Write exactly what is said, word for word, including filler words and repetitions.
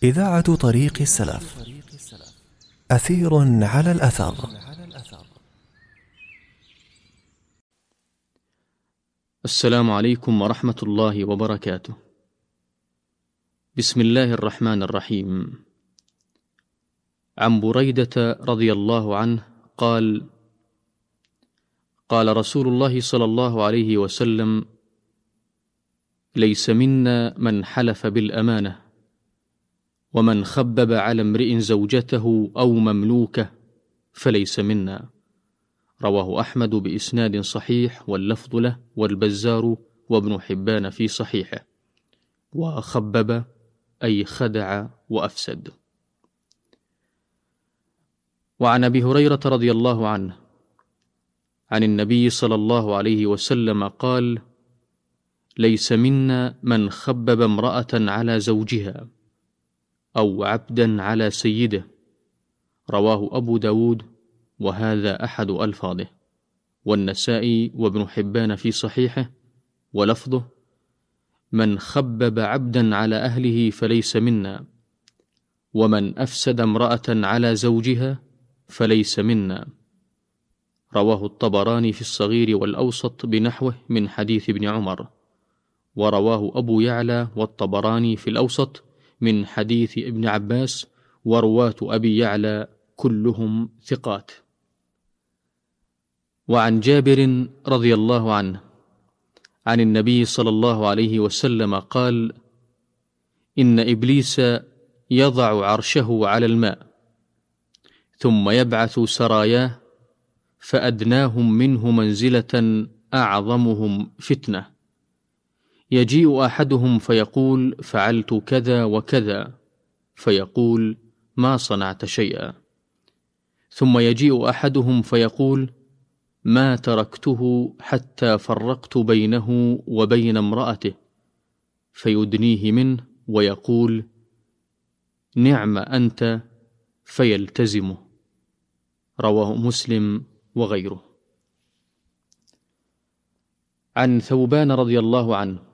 إذاعة طريق السلف، أثير على الأثر. السلام عليكم ورحمة الله وبركاته. بسم الله الرحمن الرحيم. عن بريدة رضي الله عنه قال: قال رسول الله صلى الله عليه وسلم: ليس منا من حلف بالأمانة، ومن خبب على امرئ زوجته أو مملوكه فليس منا. رواه أحمد بإسناد صحيح، واللفظ له، والبزار وابن حبان في صحيحه. وخبب أي خدع وأفسد. وعن أبي هريرة رضي الله عنه عن النبي صلى الله عليه وسلم قال: ليس منا من خبب امرأة على زوجها أو عبدا على سيده. رواه أبو داود، وهذا أحد ألفاظه، والنسائي وابن حبان في صحيحه، ولفظه: من خبب عبدا على أهله فليس منا، ومن أفسد امرأة على زوجها فليس منا. رواه الطبراني في الصغير والأوسط بنحوه من حديث ابن عمر، ورواه أبو يعلى والطبراني في الأوسط من حديث ابن عباس، ورواة أبي يعلى كلهم ثقات. وعن جابر رضي الله عنه عن النبي صلى الله عليه وسلم قال: إن إبليس يضع عرشه على الماء، ثم يبعث سراياه، فأدناهم منه منزلة أعظمهم فتنة. يجيء أحدهم فيقول: فعلت كذا وكذا، فيقول: ما صنعت شيئا. ثم يجيء أحدهم فيقول: ما تركته حتى فرقت بينه وبين امرأته، فيدنيه منه ويقول: نعم أنت، فيلتزمه. رواه مسلم وغيره. عن ثوبان رضي الله عنه